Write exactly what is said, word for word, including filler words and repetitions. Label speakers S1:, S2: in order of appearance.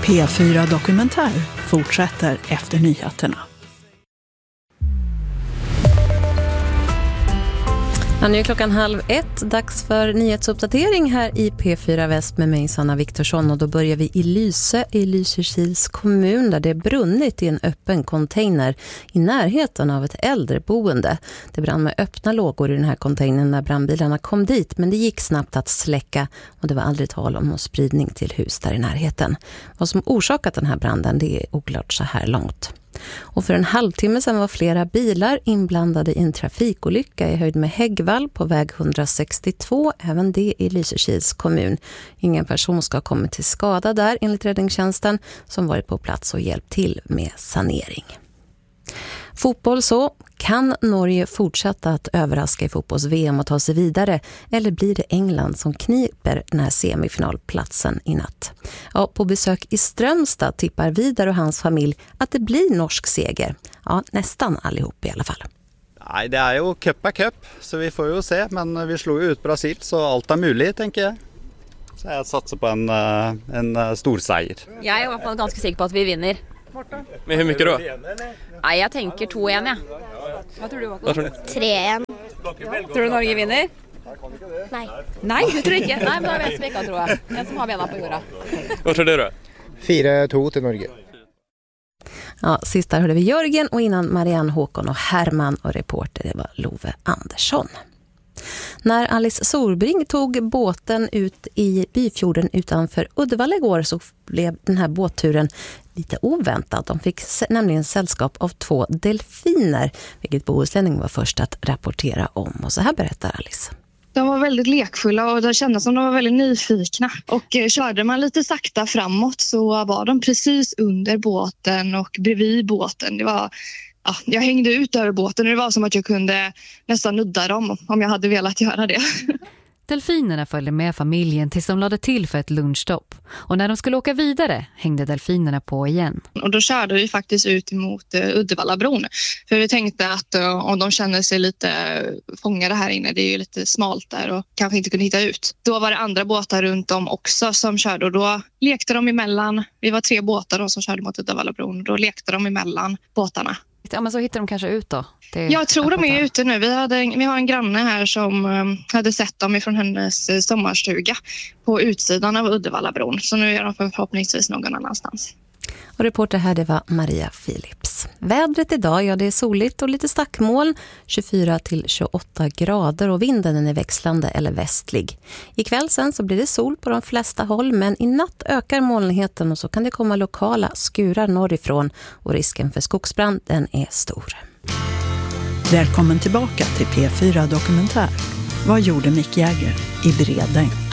S1: P fyra Dokumentär fortsätter efter nyheterna.
S2: Ja, nu är klockan halv ett, dags för nyhetsuppdatering här i P fyra Väst med mig, Sanna Viktorsson. Och då börjar vi i Lyse, i Lysekils kommun, där det brunnit i en öppen container i närheten av ett äldreboende. Det brann med öppna lågor i den här containern när brandbilarna kom dit, men det gick snabbt att släcka och det var aldrig tal om någon spridning till hus där i närheten. Vad som orsakat den här branden, det är oklart så här långt. Och för en halvtimme sedan var flera bilar inblandade i en trafikolycka i höjd med Häggvall på väg hundrasextiotvå, även det i Lysekils kommun. Ingen person ska ha kommit till skada där enligt räddningstjänsten som varit på plats och hjälpt till med sanering. Fotboll så. Kan Norge fortsätta att överraska i fotbolls-V M och ta sig vidare, eller blir det England som kniper den här semifinalplatsen i natt? Ja, på besök i Strömstad tippar Vidar och hans familj att det blir norsk seger. Ja, nästan allihop i alla fall.
S3: Nej, det är ju cup är cup, så vi får ju se, men vi slog ut Brasil så allt är möjligt, tänker jag. Så jag satsar på en, en stor seger.
S4: Jag är i alla fall ganska säker på att vi vinner.
S5: Men hur mycket då?
S4: Nej, jag tänker två en, ja. Vad tror du, Håkon?
S6: tre en.
S4: Tror du Norge vinner?
S6: Nej.
S4: Nej, du tror inte? Nej, men då är vi sveka, tror jag. En som har benen på jorda.
S5: Vad tror du då?
S7: fyra två till Norge.
S2: Ja, sist där hörde vi Jörgen och innan Marianne, Håkon och Herman och reporter det var Love Andersson. När Alice Sorbring tog båten ut i Byfjorden utanför Uddevalla igår så blev den här båtturen lite oväntad. De fick nämligen sällskap av två delfiner, vilket Bohuslänning var först att rapportera om. Och så här berättar Alice.
S8: De var väldigt lekfulla och det kändes som de var väldigt nyfikna. Och eh, körde man lite sakta framåt så var de precis under båten och bredvid båten. Det var... Ja, jag hängde ut över båten och det var som att jag kunde nästan nudda dem om jag hade velat göra det.
S9: Delfinerna följde med familjen tills de lade till för ett lunchstopp. Och när de skulle åka vidare hängde delfinerna på igen.
S8: Och då körde vi faktiskt ut mot uh, Uddevallabron. För vi tänkte att uh, om de känner sig lite fångade här inne, det är ju lite smalt där och kanske inte kunde hitta ut. Då var det andra båtar runt om också som körde och då lekte de emellan. Vi var tre båtar då som körde mot Uddevallabron och då lekte de emellan båtarna.
S9: Ja, men så hittar de kanske ut då?
S8: Jag tror de är ute nu. Vi, hade, vi har en granne här som um, hade sett dem ifrån hennes uh, sommarstuga på utsidan av Uddevallabron. Så nu är de förhoppningsvis någon annanstans.
S2: Och reporter här det var Maria Philips. Vädret idag, ja det är soligt och lite stackmoln, tjugofyra till tjugoåtta grader och vinden är växlande eller västlig. Ikväll sen så blir det sol på de flesta håll men i natt ökar molnigheten och så kan det komma lokala skurar norrifrån och risken för skogsbrand den är stor.
S1: Välkommen tillbaka till P fyra Dokumentär. Vad gjorde Mick Jagger i Bredäng?